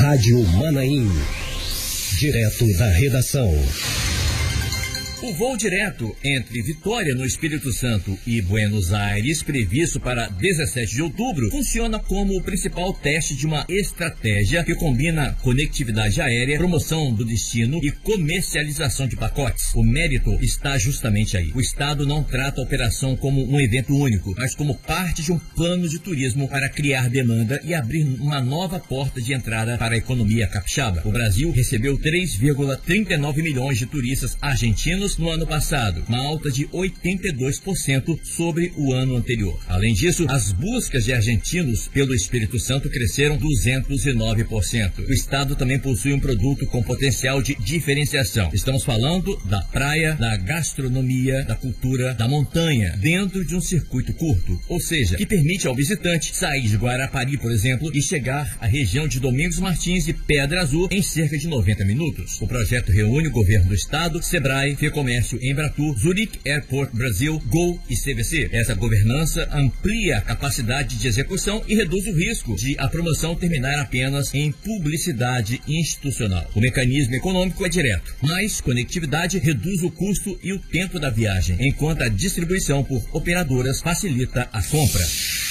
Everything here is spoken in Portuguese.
Rádio Manaim. Direto da redação. O voo direto entre Vitória, no Espírito Santo, e Buenos Aires, previsto para 17 de outubro, funciona como o principal teste de uma estratégia que combina conectividade aérea, promoção do destino e comercialização de pacotes. O mérito está justamente aí. O Estado não trata a operação como um evento único, mas como parte de um plano de turismo para criar demanda e abrir uma nova porta de entrada para a economia capixaba. O Brasil recebeu 3,39 milhões de turistas argentinos no ano passado, uma alta de 82% sobre o ano anterior. Além disso, as buscas de argentinos pelo Espírito Santo cresceram 209%. O Estado também possui um produto com potencial de diferenciação. Estamos falando da praia, da gastronomia, da cultura, da montanha, dentro de um circuito curto, ou seja, que permite ao visitante sair de Guarapari, por exemplo, e chegar à região de Domingos Martins e Pedra Azul em cerca de 90 minutos. O projeto reúne o governo do Estado, Sebrae, Comércio, Embratur, Zurich Airport Brasil, Gol e CVC. Essa governança amplia a capacidade de execução e reduz o risco de a promoção terminar apenas em publicidade institucional. O mecanismo econômico é direto, mas conectividade reduz o custo e o tempo da viagem, enquanto a distribuição por operadoras facilita a compra.